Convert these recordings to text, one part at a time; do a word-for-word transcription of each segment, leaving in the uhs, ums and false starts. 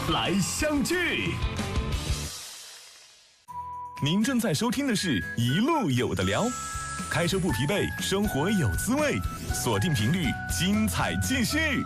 来相聚。您正在收听的是一路有的聊，开车不疲惫，生活有滋味，锁定频率，精彩继续。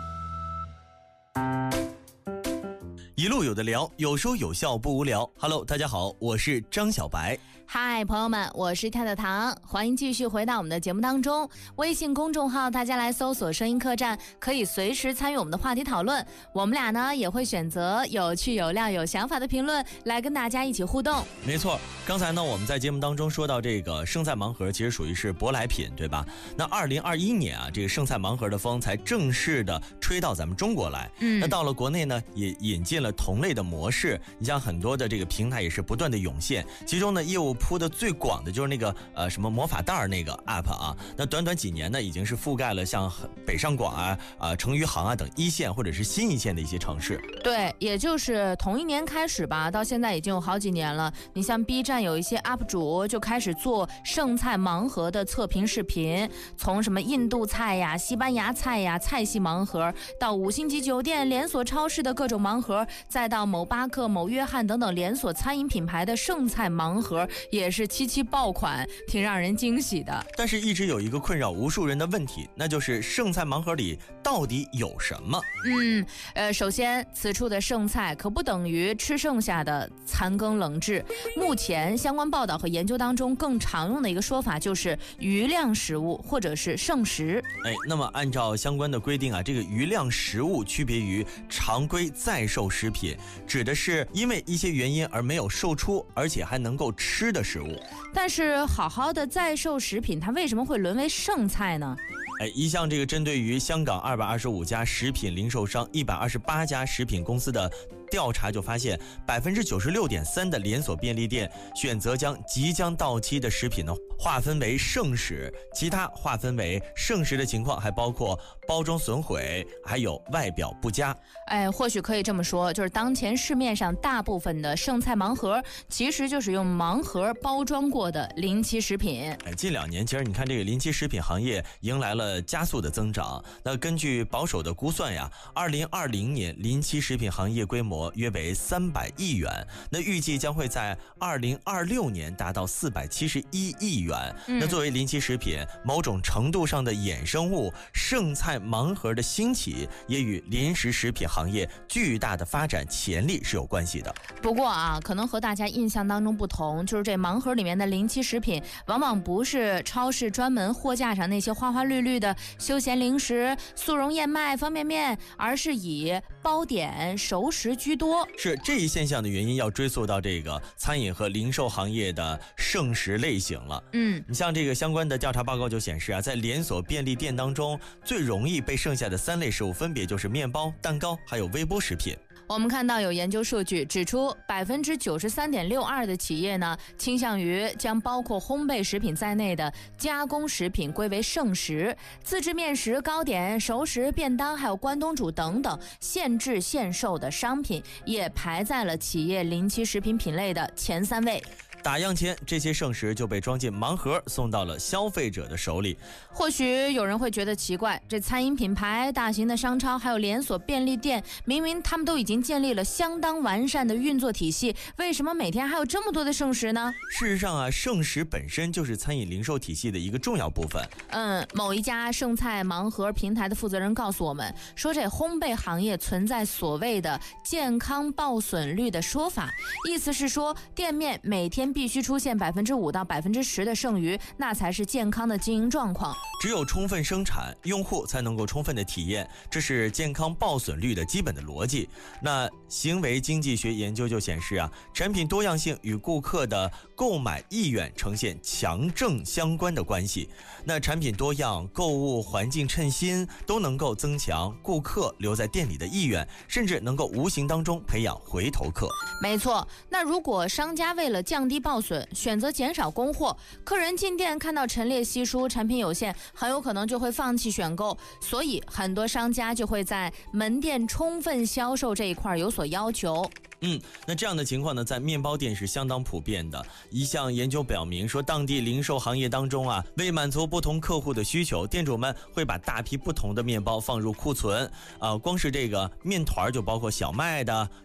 一路有的聊，有说有笑不无聊。Hello， 大家好，我是张小白。 嗨，朋友们，我是跳跳糖，欢迎继续回到我们的节目当中。微信公众号大家来搜索声音客栈，可以随时参与我们的话题讨论。我们俩呢也会选择有趣有料有想法的评论来跟大家一起互动。 没错，刚才呢我们在节目当中说到这个剩菜盲盒其实属于是舶来品，对吧？那二零二一年啊，这个剩菜盲盒的风才正式的吹到咱们中国来。嗯，那到了国内呢也引进了同类的模式，你像很多的这个平台也是不断的涌现，其中呢业务铺的最广的就是那个呃什么魔法袋那个 app 啊，那短短几年呢已经是覆盖了像北上广啊、呃成余杭啊等一线或者是新一线的一些城市。 对，也就是同一年开始吧，到现在已经有好几年了。你像 B 站有一些 U P 主就开始做剩菜盲盒的测评视频，从什么印度菜呀、西班牙菜呀、菜系盲盒，到五星级酒店、连锁超市的各种盲盒，再到某巴克、某约翰等等连锁餐饮品牌的剩菜盲盒，也是七七爆款，挺让人惊喜的。 但是一直有一个困扰无数人的问题，那就是剩菜盲盒里到底有什么？ 嗯，呃，首先此处的剩菜可不等于吃剩下的残羹冷炙。目前相关报道和研究当中更常用的一个说法就是余量食物或者是剩食。 哎，那么按照相关的规定啊，这个余量食物区别于常规在售食品，指的是因为一些原因而没有售出，而且还能够吃的食物。 但是好好的在售食品，它为什么会沦为剩菜呢？ 哎，一项这个针对于香港二百二十五家食品零售商、一百二十八家食品公司的调查就发现，百分之九十六点三的连锁便利店选择将即将到期的食品呢划分为剩食，其他划分为剩食的情况还包括包装损毁，还有外表不佳。 哎，或许可以这么说，就是当前市面上大部分的剩菜盲盒，其实就是用盲盒包装过的临期食品。 哎，近两年其实你看这个临期食品行业迎来了加速的增长。那根据保守的估算呀，二零二零年临期食品行业规模约为三百亿元，那预计将会在二零二六年达到四百七十一亿元。嗯、那作为临期食品某种程度上的衍生物，剩菜盲盒的兴起也与临时食品行业巨大的发展潜力是有关系的。 不过啊，可能和大家印象当中不同，就是这盲盒里面的临期食品往往不是超市专门货架上那些花花绿绿的休闲零食、速溶燕麦、方便面，而是以包点、熟食居多。 是这一现象的原因要追溯到这个餐饮和零售行业的剩食类型了。嗯，你像这个相关的调查报告就显示啊，在连锁便利店当中，最容易被剩下的三类食物分别就是面包、蛋糕还有微波食品。 我们看到有研究数据指出，百分之九十三点六二的企业呢，倾向于将包括烘焙食品在内的加工食品归为剩食，自制面食、糕点、熟食、便当，还有关东煮等等现制现售的商品，也排在了企业临期食品品类的前三位。 打烊前，这些剩食就被装进盲盒，送到了消费者的手里。 或许有人会觉得奇怪，这餐饮品牌、大型的商超还有连锁便利店，明明他们都已经建立了相当完善的运作体系，为什么每天还有这么多的剩食呢？ 事实上啊，剩食本身就是餐饮零售体系的一个重要部分。 嗯，某一家剩菜盲盒平台的负责人告诉我们说，这烘焙行业存在所谓的健康报损率的说法，意思是说店面每天必须出现百分之五到百分之十的剩余，那才是健康的经营状况。 只有充分生产，用户才能够充分的体验，这是健康报损率的基本的逻辑。那行为经济学研究就显示啊，产品多样性与顾客的购买意愿呈现强正相关的关系。那产品多样、购物环境称心，都能够增强顾客留在店里的意愿，甚至能够无形当中培养回头客。 没错，那如果商家为了降低报损，选择减少供货，客人进店看到陈列稀疏、产品有限，很有可能就会放弃选购，所以很多商家就会在门店充分销售这一块有所要求。 嗯，那这样的情况呢，在面包店是相当普遍的。一项研究表明说，当地零售行业当中啊，为满足不同客户的需求，店主们会把大批不同的面包放入库存。呃，光是这个面团就包括小麦的、